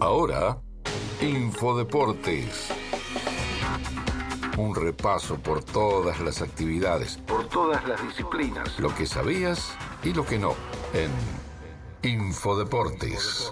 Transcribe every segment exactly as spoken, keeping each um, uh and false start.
Ahora, Infodeportes. Un repaso por todas las actividades, por todas las disciplinas, lo que sabías y lo que no, en Infodeportes.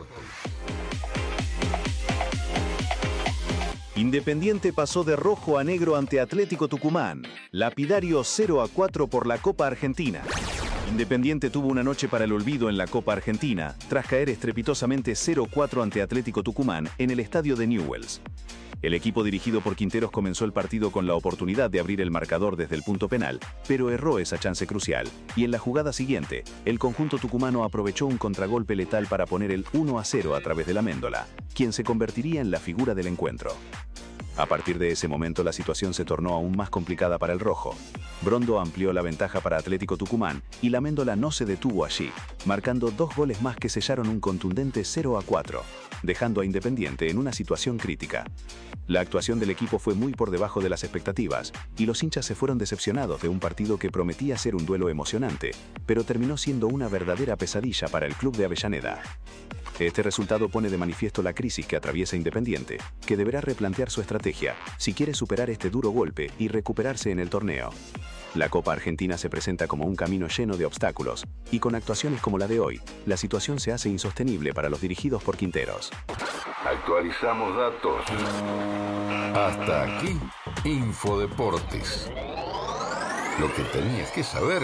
Independiente pasó de rojo a negro ante Atlético Tucumán. Lapidario cero a cuatro por la Copa Argentina. Independiente tuvo una noche para el olvido en la Copa Argentina, tras caer estrepitosamente cero cuatro ante Atlético Tucumán en el estadio de Newell's. El equipo dirigido por Quinteros comenzó el partido con la oportunidad de abrir el marcador desde el punto penal, pero erró esa chance crucial, y en la jugada siguiente, el conjunto tucumano aprovechó un contragolpe letal para poner el uno a cero a través de la Amendola, quien se convertiría en la figura del encuentro. A partir de ese momento la situación se tornó aún más complicada para el rojo. Brondo amplió la ventaja para Atlético Tucumán y la Amendola no se detuvo allí, marcando dos goles más que sellaron un contundente cero a cuatro, dejando a Independiente en una situación crítica. La actuación del equipo fue muy por debajo de las expectativas y los hinchas se fueron decepcionados de un partido que prometía ser un duelo emocionante, pero terminó siendo una verdadera pesadilla para el club de Avellaneda. Este resultado pone de manifiesto la crisis que atraviesa Independiente, que deberá replantear su estrategia si quiere superar este duro golpe y recuperarse en el torneo. La Copa Argentina se presenta como un camino lleno de obstáculos, y con actuaciones como la de hoy, la situación se hace insostenible para los dirigidos por Quinteros. Actualizamos datos. Hasta aquí, Infodeportes. Lo que tenías que saber,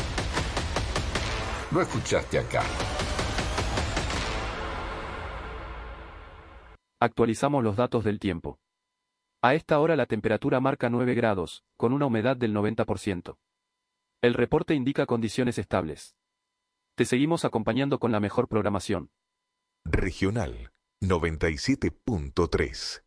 lo escuchaste acá. Actualizamos los datos del tiempo. A esta hora la temperatura marca nueve grados, con una humedad del noventa por ciento. El reporte indica condiciones estables. Te seguimos acompañando con la mejor programación. Regional noventa y siete punto tres.